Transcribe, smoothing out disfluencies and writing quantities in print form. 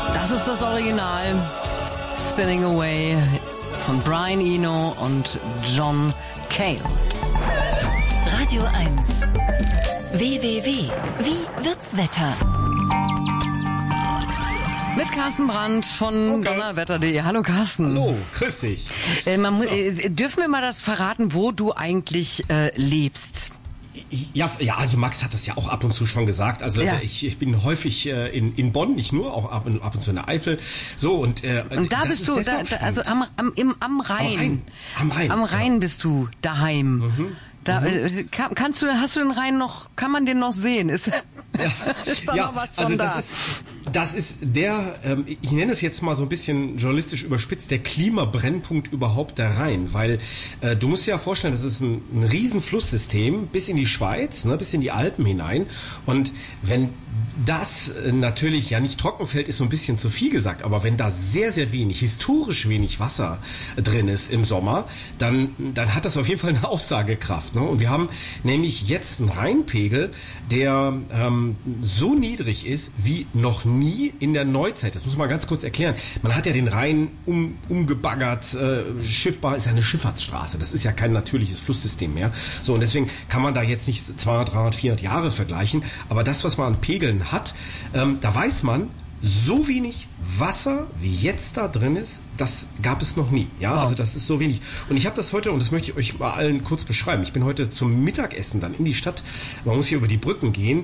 Das ist das Original. Spinning Away von Brian Eno und John Cale. Radio 1. www. Wie wird's Wetter? Mit Carsten Brandt von donnerwetter.de. Hallo Carsten. Hallo, grüß dich. Dürfen wir mal das verraten, wo du eigentlich lebst? Ja, also Max hat das ja auch ab und zu schon gesagt. Also ja. Ich bin häufig in Bonn, nicht nur, auch ab und zu in der Eifel. So und da bist du, also am Rhein. Am Rhein bist du daheim. Mhm. Hast du den Rhein noch, kann man den noch sehen? Ist da noch was von da? Das ist der, ich nenne es jetzt mal so ein bisschen journalistisch überspitzt, der Klimabrennpunkt überhaupt der Rhein, weil du musst dir ja vorstellen, das ist ein riesen Flusssystem bis in die Schweiz, ne, bis in die Alpen hinein, und wenn das natürlich ja nicht Trockenfeld ist so ein bisschen zu viel gesagt, aber wenn da sehr, sehr wenig, historisch wenig Wasser drin ist im Sommer, dann hat das auf jeden Fall eine Aussagekraft. Ne? Und wir haben nämlich jetzt einen Rheinpegel, der so niedrig ist wie noch nie in der Neuzeit. Das muss man ganz kurz erklären. Man hat ja den Rhein umgebaggert, schiffbar ist ja eine Schifffahrtsstraße. Das ist ja kein natürliches Flusssystem mehr. So, und deswegen kann man da jetzt nicht 200, 300, 400 Jahre vergleichen. Aber das, was man an Pegeln hat, da weiß man, so wenig Wasser wie jetzt da drin ist, das gab es noch nie. Ja, also das ist so wenig. Und ich habe das heute, und das möchte ich euch mal allen kurz beschreiben. Ich bin heute zum Mittagessen dann in die Stadt. Man muss hier über die Brücken gehen.